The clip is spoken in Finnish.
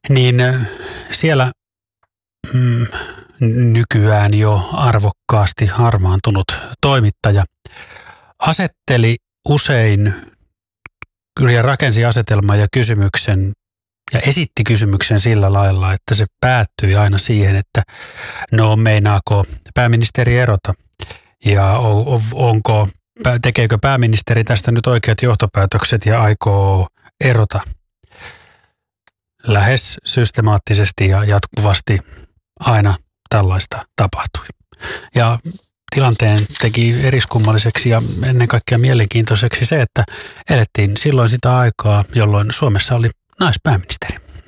niin siellä nykyään jo arvokkaasti harmaantunut toimittaja asetteli usein ja rakensi asetelman ja kysymyksen ja esitti kysymyksen sillä lailla, että se päättyi aina siihen, että no meinaako pääministeri erota ja tekeekö pääministeri tästä nyt oikeat johtopäätökset ja aikoo erota. Lähes systemaattisesti ja jatkuvasti aina tällaista tapahtui. Ja tilanteen teki eriskummalliseksi ja ennen kaikkea mielenkiintoiseksi se, että elettiin silloin sitä aikaa, jolloin Suomessa oli naispääministeri.